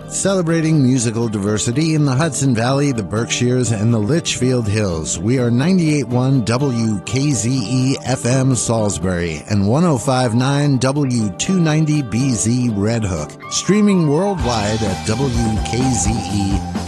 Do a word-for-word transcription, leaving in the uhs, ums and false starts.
Celebrating musical diversity in the Hudson Valley, the Berkshires, and the Litchfield Hills. We are ninety-eight point one W K Z E F M Salisbury and one oh five point nine W two ninety B Z Red Hook. Streaming worldwide at W K Z E